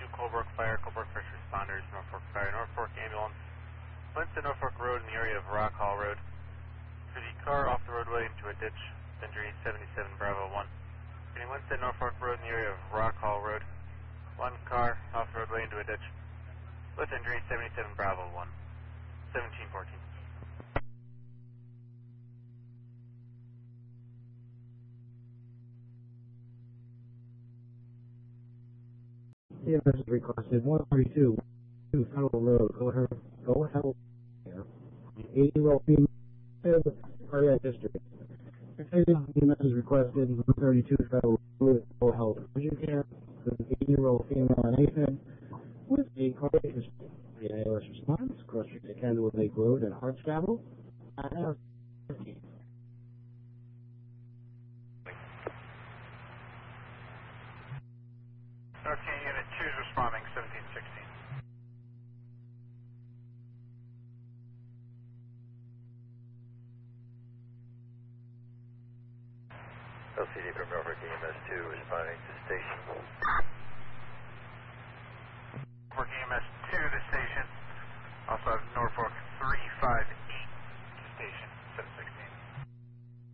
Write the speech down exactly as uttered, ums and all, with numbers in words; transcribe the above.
Colebrook Fire, Colebrook First Responders, Norfolk Fire, Norfolk Ambulance. Winston Norfolk Road in the area of Rock Hall Road. For the car off the roadway into a ditch, injury seventy-seven Bravo one. Getting Winston Norfolk Road in the area of Rock Hall Road. One car off the roadway into a ditch. With injury seventy-seven Bravo one. seventeen fourteen. C M S is requested one thirty-two Federal Road, Go Ahead, Go Ahead, eighty-year-old female, cardiac history. C M S is requested one thirty-two Federal Road, Go Ahead, urgent care, with an eighty-year-old female on AFib, with a cardiac history. The A L S response, cross street to Candlewood Lake Road and Hartscrabble, at hour fifteen. Northern Unit two is responding, seventeen sixteen. L C D from Norfolk E M S two responding to station. Norfolk E M S